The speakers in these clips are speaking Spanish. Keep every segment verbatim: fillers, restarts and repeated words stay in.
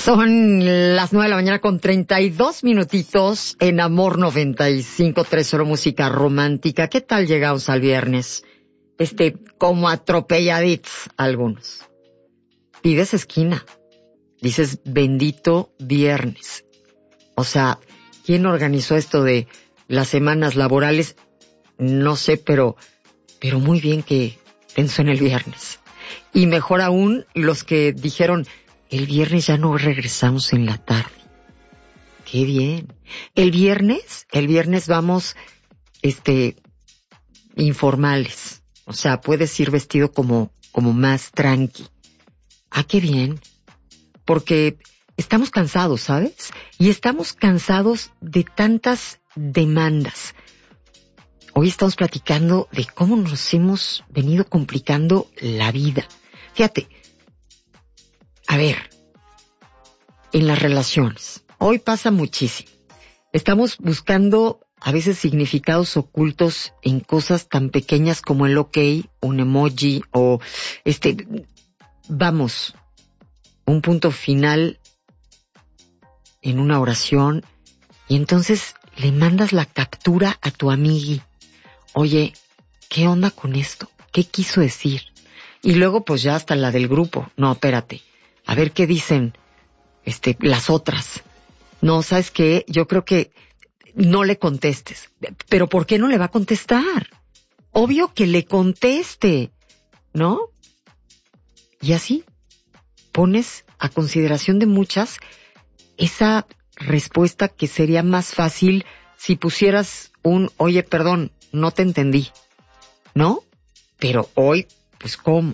Son las nueve de la mañana con treinta y dos minutitos en Amor noventa y cinco punto tres, solo música romántica. ¿Qué tal llegamos al viernes? Este, como atropelladitos algunos. Pides esquina. Dices, bendito viernes. O sea, ¿quién organizó esto de las semanas laborales? No sé, pero, pero muy bien que pensó en el viernes. Y mejor aún, los que dijeron, el viernes ya no regresamos en la tarde. ¡Qué bien! El viernes, el viernes vamos, este, informales. O sea, puedes ir vestido como, como más tranqui. ¡Ah, qué bien! Porque estamos cansados, ¿sabes? Y estamos cansados de tantas demandas. Hoy estamos platicando de cómo nos hemos venido complicando la vida. Fíjate, a ver, en las relaciones, hoy pasa muchísimo. Estamos buscando a veces significados ocultos en cosas tan pequeñas como el ok, un emoji o este, vamos, un punto final en una oración y entonces le mandas la captura a tu amigui. Oye, ¿qué onda con esto? ¿Qué quiso decir? Y luego pues ya hasta la del grupo. No, espérate. A ver qué dicen este, las otras. No, ¿sabes qué? Yo creo que no le contestes. ¿Pero por qué no le va a contestar? Obvio que le conteste, ¿no? Y así pones a consideración de muchas esa respuesta que sería más fácil si pusieras un, oye, perdón, no te entendí, ¿no? Pero hoy, pues, ¿cómo?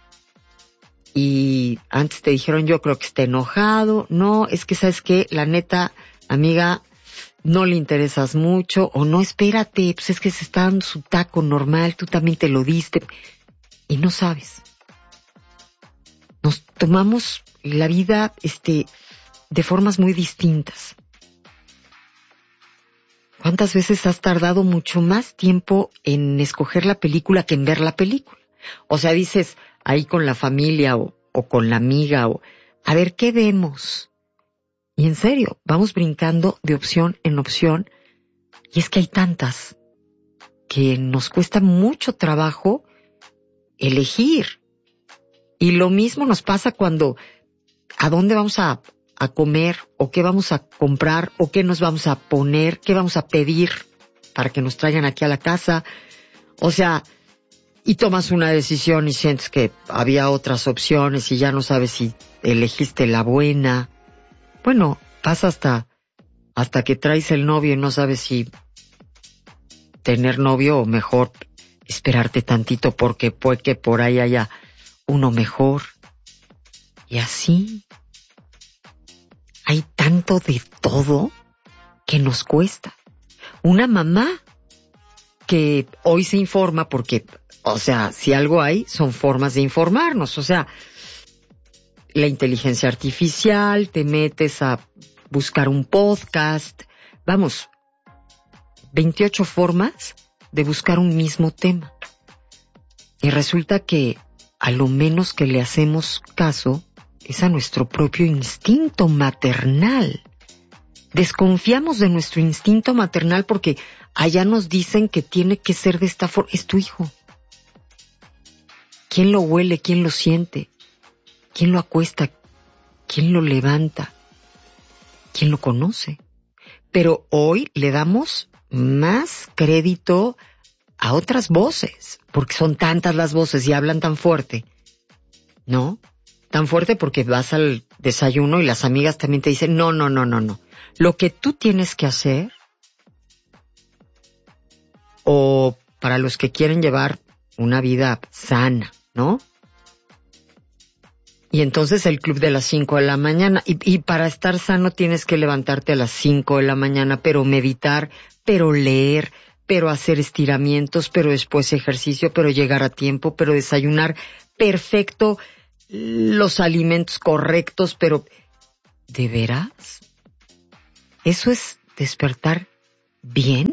Y antes te dijeron, yo creo que está enojado. No, es que, ¿sabes qué? La neta, amiga, no le interesas mucho. O no, espérate, pues es que se está dando su taco normal, tú también te lo diste. Y no sabes. Nos tomamos la vida, este, de formas muy distintas. ¿Cuántas veces has tardado mucho más tiempo en escoger la película que en ver la película? O sea, dices, ahí con la familia o, o con la amiga o, a ver, ¿qué vemos? Y en serio, vamos brincando de opción en opción y es que hay tantas que nos cuesta mucho trabajo elegir. Y lo mismo nos pasa cuando, ¿a dónde vamos a, a comer? ¿O qué vamos a comprar? ¿O qué nos vamos a poner? ¿Qué vamos a pedir para que nos traigan aquí a la casa? O sea, y tomas una decisión y sientes que había otras opciones y ya no sabes si elegiste la buena. Bueno, pasa hasta, hasta que traes el novio y no sabes si tener novio o mejor esperarte tantito porque puede que por ahí haya uno mejor. Y así hay tanto de todo que nos cuesta. Una mamá que hoy se informa porque, o sea, si algo hay, son formas de informarnos. O sea, la inteligencia artificial, te metes a buscar un podcast. Vamos, veintiocho formas de buscar un mismo tema. Y resulta que a lo menos que le hacemos caso es a nuestro propio instinto maternal. Desconfiamos de nuestro instinto maternal porque allá nos dicen que tiene que ser de esta forma. Es tu hijo. ¿Quién lo huele? ¿Quién lo siente? ¿Quién lo acuesta? ¿Quién lo levanta? ¿Quién lo conoce? Pero hoy le damos más crédito a otras voces, porque son tantas las voces y hablan tan fuerte, ¿no? Tan fuerte porque vas al desayuno y las amigas también te dicen, no, no, no, no, no. Lo que tú tienes que hacer, o para los que quieren llevar una vida sana, ¿no? Y entonces el club de las cinco de la mañana. Y, y para estar sano tienes que levantarte a las cinco de la mañana, pero meditar, pero leer, pero hacer estiramientos, pero después ejercicio, pero llegar a tiempo, pero desayunar perfecto, los alimentos correctos, pero ¿de veras? ¿Eso es despertar bien?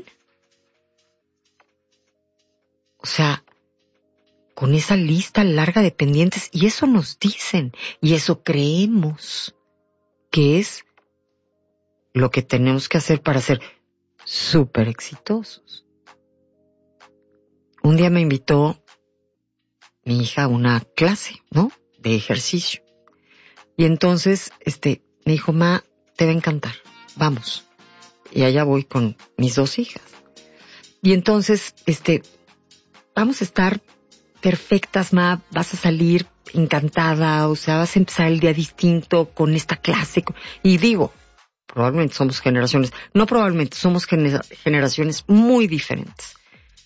O sea, con esa lista larga de pendientes, y eso nos dicen, y eso creemos. qué es lo que tenemos que hacer para ser súper exitosos. Un día me invitó mi hija a una clase, ¿no? De ejercicio. Y entonces, este, me dijo, ma, te va a encantar, vamos. Y allá voy con mis dos hijas. Y entonces, este, vamos a estar perfectas, ma, vas a salir encantada, o sea, vas a empezar el día distinto con esta clase. Y digo, probablemente somos generaciones, no probablemente, somos gener- generaciones muy diferentes.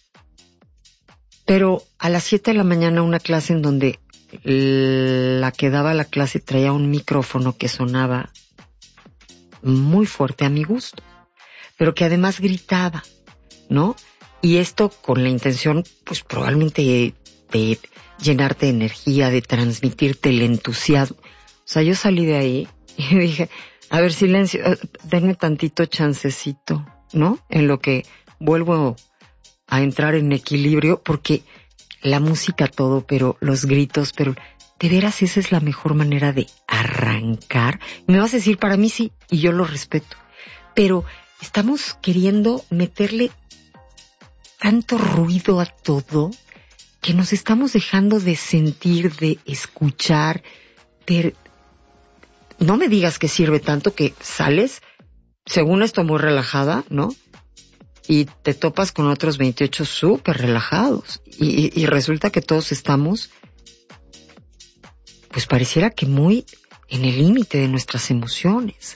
Pero a las siete de la mañana una clase en donde la que daba la clase traía un micrófono que sonaba muy fuerte a mi gusto, pero que además gritaba, ¿no? Y esto con la intención, pues probablemente de, de llenarte de energía, de transmitirte el entusiasmo. O sea, yo salí de ahí y dije, a ver, silencio, denme tantito chancecito, ¿no? En lo que vuelvo a entrar en equilibrio, porque la música todo, pero los gritos, pero de veras esa es la mejor manera de arrancar. Me vas a decir, para mí sí, y yo lo respeto, pero estamos queriendo meterle tanto ruido a todo que nos estamos dejando de sentir, de escuchar, de... No me digas que sirve tanto que sales, según esto muy relajada, ¿no? Y te topas con otros veintiocho súper relajados. Y, y, y resulta que todos estamos, pues pareciera que muy en el límite de nuestras emociones.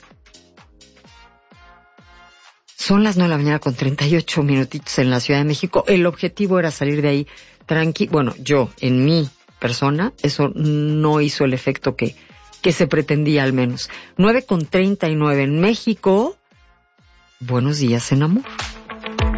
Son las nueve de la mañana con treinta y ocho minutitos en la Ciudad de México. El objetivo era salir de ahí tranqui. Bueno, yo, en mi persona, eso no hizo el efecto que, que se pretendía al menos. nueve con treinta y nueve en México. Buenos días en amor.